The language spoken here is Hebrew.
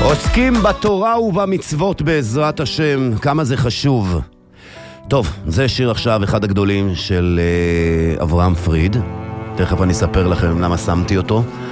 עוסקים בתורה ובמצוות בעזרת השם, כמה זה חשוב. טוב, זה שיר עכשיו אחד הגדולים של אברהם פריד. תכף אני אספר לכם למה שמתי אותו.